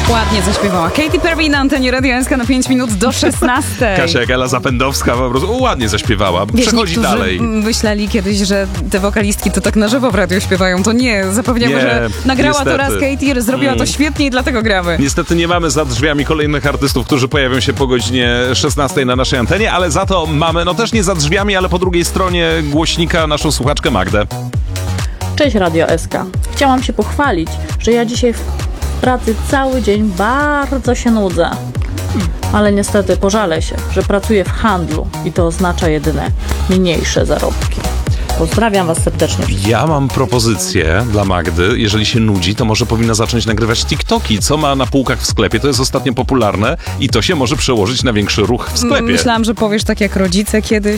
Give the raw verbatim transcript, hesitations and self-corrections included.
Ładnie zaśpiewała Katy Perry na antenie Radio S K na pięć minut do szesnastej. Kasia jak Ela Zapędowska po prostu ładnie zaśpiewała. Wiesz, Przechodzi dalej. myśleli kiedyś, że te wokalistki to tak na żywo w radiu śpiewają. To nie. Zapewniamy, Nie, że nagrała niestety. to raz Katy, zrobiła to świetnie i dlatego gramy. Niestety nie mamy za drzwiami kolejnych artystów, którzy pojawią się po godzinie szesnastej na naszej antenie, ale za to mamy, no też nie za drzwiami, ale po drugiej stronie głośnika naszą słuchaczkę Magdę. Cześć Radio S K. Chciałam się pochwalić, że ja dzisiaj w pracy cały dzień bardzo się nudzę. Ale niestety pożalę się, że pracuję w handlu i to oznacza jedyne mniejsze zarobki. Pozdrawiam Was serdecznie. Ja mam propozycję dla Magdy. Jeżeli się nudzi, to może powinna zacząć nagrywać TikToki. Co ma na półkach w sklepie? To jest ostatnio popularne i to się może przełożyć na większy ruch w sklepie. Myślałam, że powiesz tak jak rodzice kiedyś.